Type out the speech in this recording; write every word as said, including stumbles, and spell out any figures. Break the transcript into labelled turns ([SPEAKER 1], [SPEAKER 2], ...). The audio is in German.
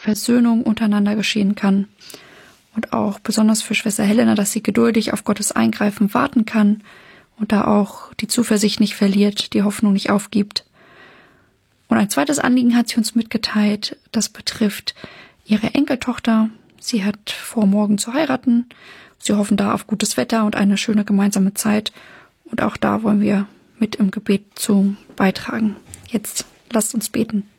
[SPEAKER 1] Versöhnung untereinander geschehen kann. Und auch besonders für Schwester Helena, dass sie geduldig auf Gottes Eingreifen warten kann und da auch die Zuversicht nicht verliert, die Hoffnung nicht aufgibt. Und ein zweites Anliegen hat sie uns mitgeteilt, das betrifft ihre Enkeltochter. Sie hat vor, morgen zu heiraten. Sie hoffen da auf gutes Wetter und eine schöne gemeinsame Zeit. Und auch da wollen wir mit im Gebet zu beitragen. Jetzt lasst uns beten.